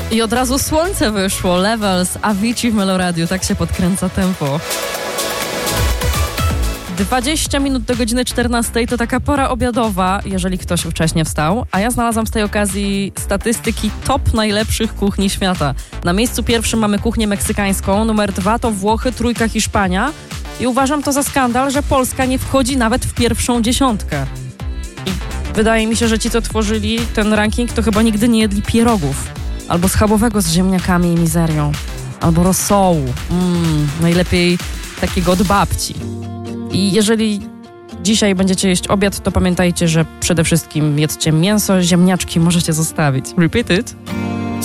I od razu słońce wyszło. Levels, Avicii w Meloradiu. Tak się podkręca tempo. 20 minut do godziny 14 to taka pora obiadowa, jeżeli ktoś wcześnie wstał, a ja znalazłam z tej okazji statystyki top najlepszych kuchni świata. Na miejscu pierwszym mamy kuchnię meksykańską, numer 2 to Włochy, 3 Hiszpania i uważam to za skandal, że Polska nie wchodzi nawet w pierwszą 10. I wydaje mi się, że ci, co tworzyli ten ranking, to chyba nigdy nie jedli pierogów, albo schabowego z ziemniakami i mizerią, albo rosołu, najlepiej takiego od babci. I jeżeli dzisiaj będziecie jeść obiad, to pamiętajcie, że przede wszystkim jedzcie mięso, ziemniaczki możecie zostawić. Repeat it.